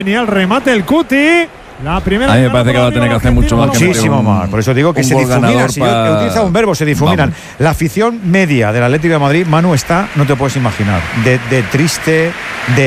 Venía el remate el Cuti. La primera. A mí me parece que va a tener que hacer mucho más. Muchísimo más. Por eso digo que se difuminan. Si yo he utilizado un verbo, se difuminan. Vamos. La afición media del Atlético de Madrid, Manu, está, no te puedes imaginar, de triste, de